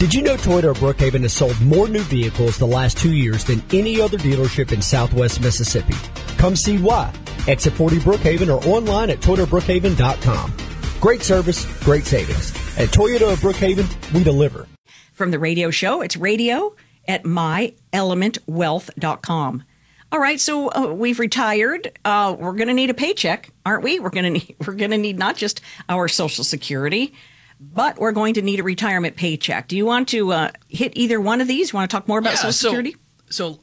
Did you know Toyota of Brookhaven has sold more new vehicles the last 2 years than any other dealership in Southwest Mississippi? Come see why. Exit 40 Brookhaven or online at ToyotaBrookhaven.com. Great service, great savings. At Toyota of Brookhaven, we deliver. From the radio show, it's radio at myelementwealth.com. All right, so we've retired. We're going to need a paycheck, aren't we? We're going to need not just our Social Security, but we're going to need a retirement paycheck. Do you want to hit either one of these? You want to talk more about Social Security? So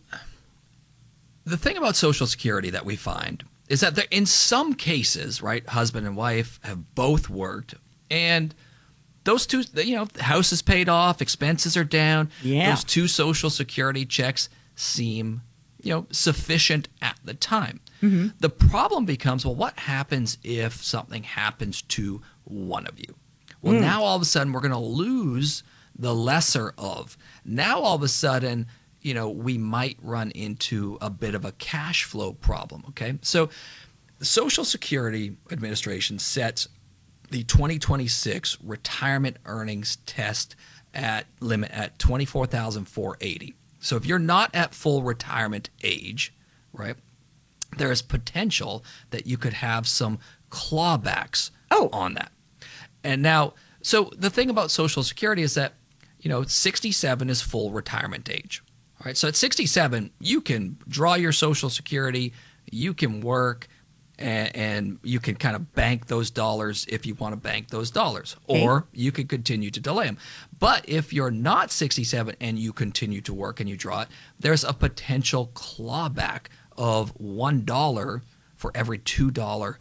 the thing about Social Security that we find is that there, in some cases, right, husband and wife have both worked, and those two, the house is paid off, expenses are down. Yeah. Those two Social Security checks seem, sufficient at the time. Mm-hmm. The problem becomes, well, what happens if something happens to one of you? Well, now all of a sudden we're going to lose the lesser of. Now all of a sudden, we might run into a bit of a cash flow problem, okay? So the Social Security Administration sets the 2026 retirement earnings test limit at $24,480. So if you're not at full retirement age, right, there is potential that you could have some clawbacks on that. And now, so the thing about Social Security is that, 67 is full retirement age. All right. So at 67, you can draw your Social Security, you can work, and you can kind of bank those dollars if you want to bank those dollars, or you could continue to delay them. But if you're not 67 and you continue to work and you draw it, there's a potential clawback of $1 for every $2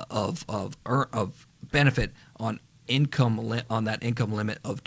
of benefit on that income limit of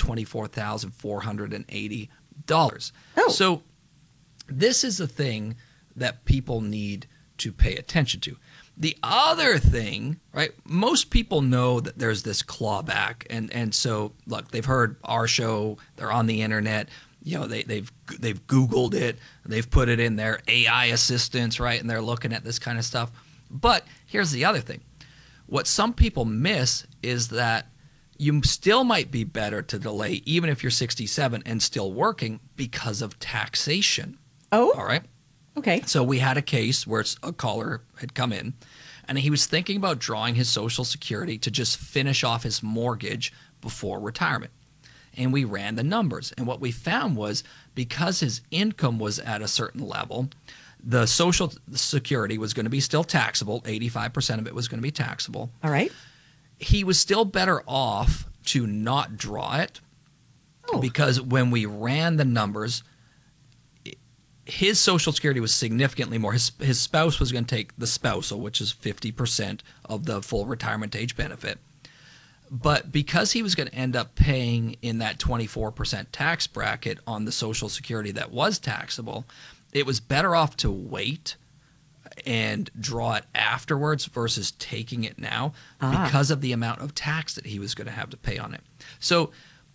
$24,480. So this is a thing that people need to pay attention to. The other thing, right, most people know that there's this clawback, and so look, they've heard our show, they're on the internet, they've Googled it, they've put it in their AI assistants, right, and they're looking at this kind of stuff. But here's the other thing. What some people miss is that you still might be better to delay even if you're 67 and still working because of taxation. Oh. All right. Okay. So we had a case where a caller had come in and he was thinking about drawing his Social Security to just finish off his mortgage before retirement. And we ran the numbers. And what we found was because his income was at a certain level, the Social Security was going to be still taxable. 85% of it was going to be taxable. All right. He was still better off to not draw it because when we ran the numbers, his Social Security was significantly more. His spouse was going to take the spousal, which is 50% of the full retirement age benefit. But because he was going to end up paying in that 24% tax bracket on the Social Security that was taxable, it was better off to wait and draw it afterwards versus taking it now because of the amount of tax that he was going to have to pay on it. So,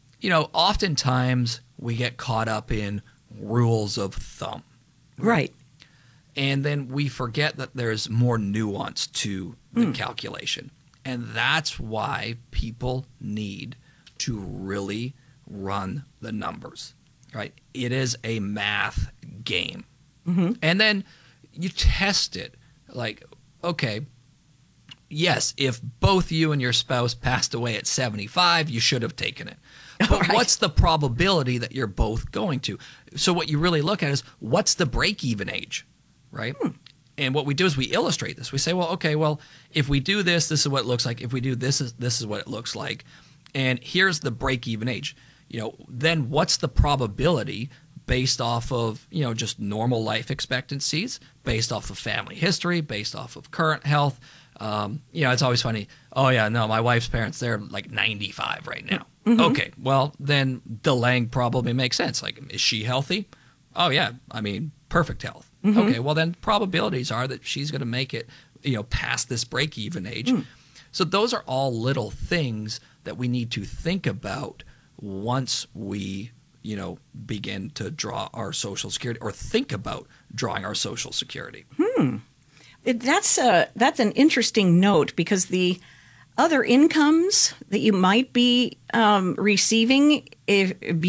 oftentimes we get caught up in rules of thumb. Right. And then we forget that there's more nuance to the calculation. And that's why people need to really run the numbers, right? It is a math game. Mm-hmm. And then you test it like, okay, yes, if both you and your spouse passed away at 75, you should have taken it. But what's the probability that you're both going to? So what you really look at is what's the break-even age, right? And what we do is we illustrate this. We say, if we do this, this is what it looks like. If we do this is what it looks like. And here's the break-even age. Then what's the probability based off of, just normal life expectancies, based off of family history, based off of current health. It's always funny. Oh, yeah, no, my wife's parents, they're like 95 right now. Mm-hmm. Okay, well, then delaying probably makes sense. Like, is she healthy? Oh, yeah, perfect health. Mm-hmm. Okay, well, then probabilities are that she's going to make it, past this break-even age. So those are all little things that we need to think about once we begin to draw our Social Security or think about drawing our Social Security. That's an interesting note because the other incomes that you might be receiving